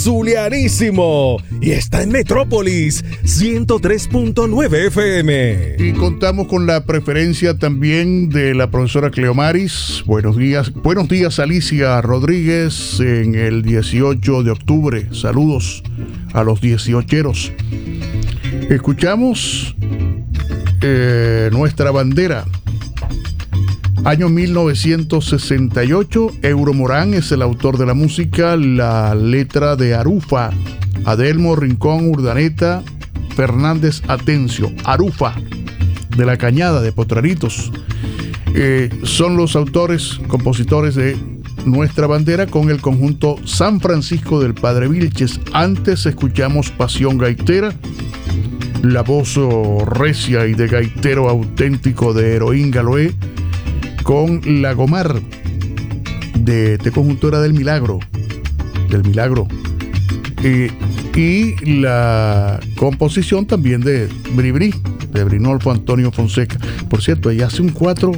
Zulianísimo y está en Metrópolis 103.9 FM. Y contamos con la preferencia también de la profesora Cleomaris. Buenos días Alicia Rodríguez en el 18 de octubre. Saludos a los 18eros. Escuchamos nuestra bandera. Año 1968, Euro Morán es el autor de la música, la letra de Arufa, Adelmo Rincón Urdaneta, Fernández Atencio, Arufa, de La Cañada, de Potraritos. Son los autores, compositores de nuestra bandera con el conjunto San Francisco del Padre Vilches. Antes escuchamos Pasión Gaitera, la voz recia y de gaitero auténtico de Heroín Galoé, con La Gomar, de este conjunto era del Milagro, y la composición también de Bribri, de Brinolfo Antonio Fonseca. Por cierto, ella hace un 4,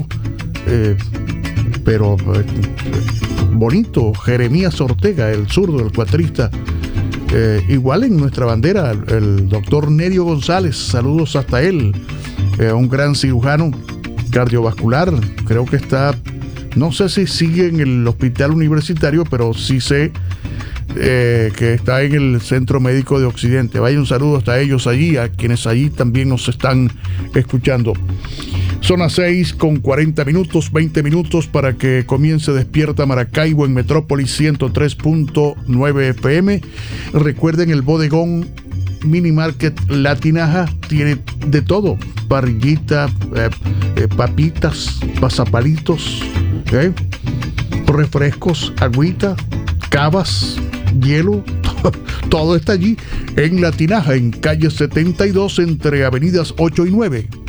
pero bonito, Jeremías Ortega, el zurdo, el cuatrista. Igual en nuestra bandera, el doctor Nerio González, saludos hasta él, un gran cirujano cardiovascular, creo que está, no sé si sigue en el hospital universitario, pero sí sé que está en el Centro Médico de Occidente. Vaya un saludo hasta ellos allí, a quienes allí también nos están escuchando. Son las 6:40, 20 minutos para que comience Despierta Maracaibo en Metrópolis 103.9 FM. Recuerden, el bodegón Mini Market La Tinaja tiene de todo: parrillita, papitas, pasapalitos, refrescos, agüita, cavas, hielo, todo está allí en La Tinaja, en calle 72 entre avenidas 8 y 9.